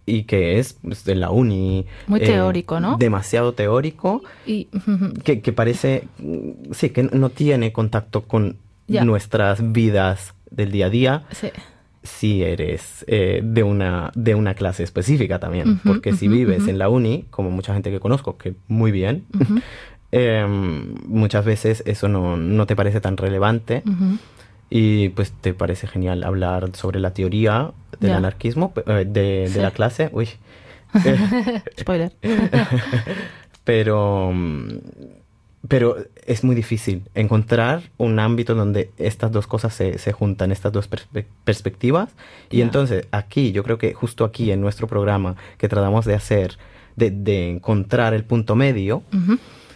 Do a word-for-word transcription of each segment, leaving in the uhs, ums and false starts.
y que es pues, de la uni. Muy eh, teórico, ¿no? Demasiado teórico. Y que, que parece, sí, que no tiene contacto con Ya. nuestras vidas del día a día. sí. Si eres eh, de una de una clase específica también, Ujú, porque si ujú, vives ujú. en la uni, como mucha gente que conozco, que muy bien, Ujú, eh, muchas veces eso no, no te parece tan relevante ujú. y pues te parece genial hablar sobre la teoría del Ya. anarquismo, pe- eh, de, de Sí. la clase, uy, Eh, Spoiler. pero mm, pero es muy difícil encontrar un ámbito donde estas dos cosas se, se juntan, estas dos perspe- perspectivas. Y Ya. entonces aquí, yo creo que justo aquí en nuestro programa que tratamos de hacer, de, de encontrar el punto medio, Ujú.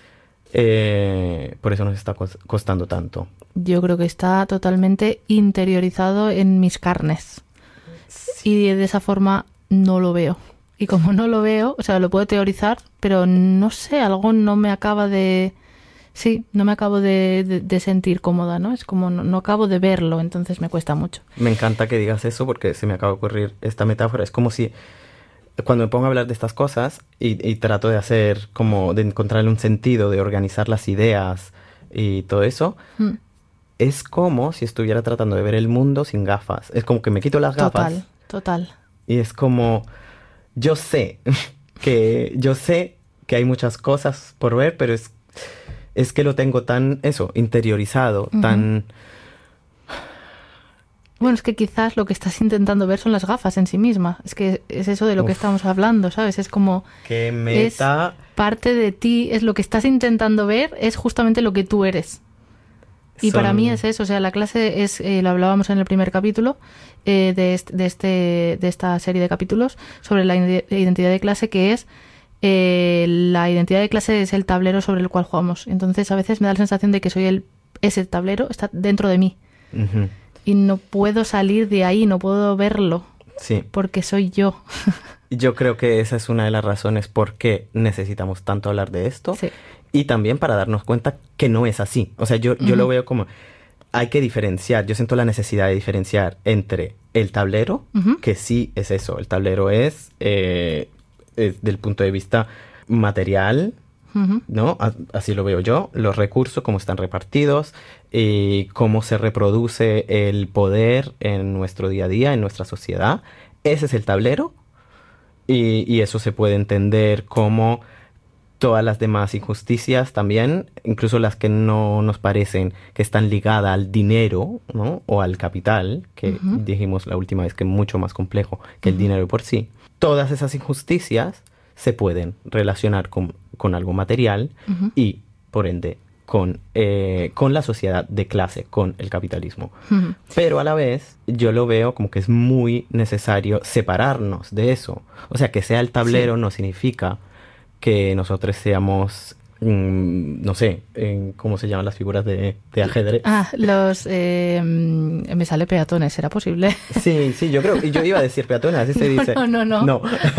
eh, por eso nos está cos- costando tanto. Yo creo que está totalmente interiorizado en mis carnes. Y de esa forma no lo veo. Y como no lo veo, o sea, lo puedo teorizar, pero no sé, algo no me acaba de... Sí, no me acabo de, de- de sentir cómoda, ¿no? Es como no, no acabo de verlo, entonces me cuesta mucho. Me encanta que digas eso porque se me acaba de ocurrir esta metáfora. Es como si cuando me pongo a hablar de estas cosas y, y trato de hacer como de encontrarle un sentido, de organizar las ideas y todo eso, Mm, es como si estuviera tratando de ver el mundo sin gafas. Es como que me quito las gafas Total, total. y es como yo sé que yo sé que hay muchas cosas por ver, pero es es que lo tengo tan eso interiorizado, Ujú. tan Bueno, es que quizás lo que estás intentando ver son las gafas en sí misma. Es que es eso de lo que Uf. estamos hablando, ¿sabes? Es como que meta. parte de ti, es lo que estás intentando ver, es justamente lo que tú eres. Y Son- para mí es eso, o sea, la clase es, eh, lo hablábamos en el primer capítulo eh, de, este, de, este, de esta serie de capítulos sobre la ide- identidad de clase, que es eh, la identidad de clase es el tablero sobre el cual jugamos. Entonces a veces me da la sensación de que soy el ese tablero, está dentro de mí. Ujú. Y no puedo salir de ahí, no puedo verlo, Sí, porque soy yo. yo creo que esa es una de las razones por qué necesitamos tanto hablar de esto. Sí. Y también para darnos cuenta que no es así. O sea, yo, yo lo Ujú. veo como... Hay que diferenciar. Yo siento la necesidad de diferenciar entre el tablero, Ujú. que sí es eso. El tablero es, eh, es del punto de vista material, Ujú. ¿no? A- Así lo veo yo. Los recursos, cómo están repartidos, y cómo se reproduce el poder en nuestro día a día, en nuestra sociedad. Ese es el tablero. Y, y eso se puede entender como todas las demás injusticias también, incluso las que no nos parecen que están ligadas al dinero, ¿no? O al capital, que Ujú. dijimos la última vez que es mucho más complejo que el Ujú. dinero por sí. Todas esas injusticias se pueden relacionar con, con algo material Ujú. y, por ende, con, eh, con la sociedad de clase, con el capitalismo. Ujú. Pero a la vez yo lo veo como que es muy necesario separarnos de eso. O sea, que sea el tablero Sí. no significa que nosotros seamos, mm, no sé, en- ¿cómo se llaman las figuras de, de ajedrez? Ah, los... eh, mm, me sale peatones, ¿será posible? Sí, sí, yo creo, y yo iba a decir peatones, así se No, dice. no, no, no. No,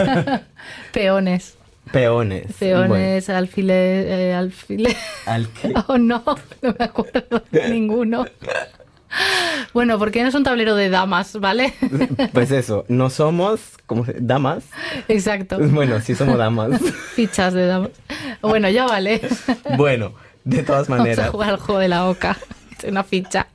Peones. peones. Peones, alfiler... Eh, alfiler... Bueno, al que- Oh, no, no me acuerdo de ninguno. Bueno, porque no es un tablero de damas, ¿vale? Pues eso, no somos, como damas. Exacto. Bueno, sí somos damas. Fichas de damas. Bueno, ya vale. Bueno, de todas Vamos a maneras. jugar al juego de la oca. Es una ficha.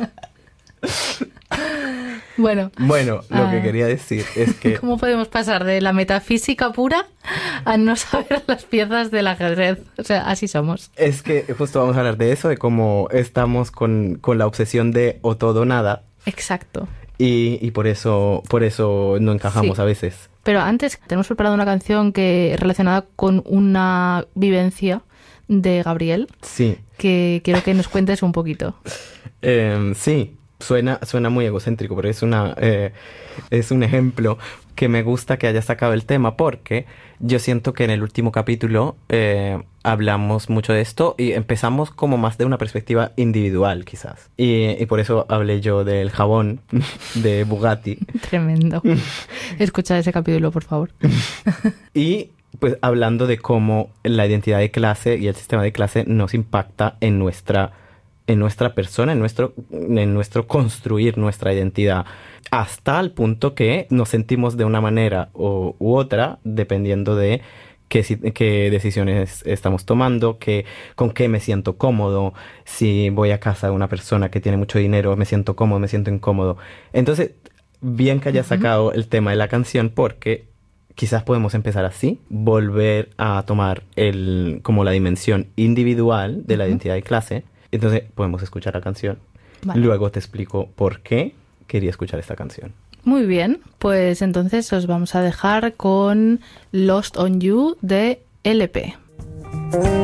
Bueno, Bueno, lo Ah. que quería decir es que ¿cómo podemos pasar de la metafísica pura a no saber las piezas del ajedrez? O sea, así somos. es que justo vamos a hablar de eso, de cómo estamos con, con la obsesión de o todo o nada, Exacto. y, y por eso por eso no encajamos Sí. a veces. Pero antes tenemos preparado una canción que relacionada con una vivencia de Gabriel, Sí, que quiero que nos cuentes un poquito. Em, sí, suena, suena muy egocéntrico, pero es una eh, es un ejemplo que me gusta que haya sacado el tema porque yo siento que en el último capítulo eh, hablamos mucho de esto y empezamos como más de una perspectiva individual quizás. Y, y por eso hablé yo del jabón de Bugatti. Tremendo. Escucha ese capítulo, por favor. Y pues hablando de cómo la identidad de clase y el sistema de clase nos impacta en nuestra, en nuestra persona, en nuestro, en nuestro construir nuestra identidad. hasta el punto que nos sentimos de una manera u, u otra, dependiendo de qué, qué decisiones estamos tomando, qué, con qué me siento cómodo. Si voy a casa de una persona que tiene mucho dinero, me siento cómodo, me siento incómodo. Entonces, bien que hayas uh-huh. sacado el tema de la canción, porque quizás podemos empezar así, volver a tomar el, como la dimensión individual de la uh-huh. identidad de clase. Entonces, podemos escuchar la canción. Vale. Luego te explico por qué quería escuchar esta canción. Muy bien, pues entonces os vamos a dejar con Lost on You de L P.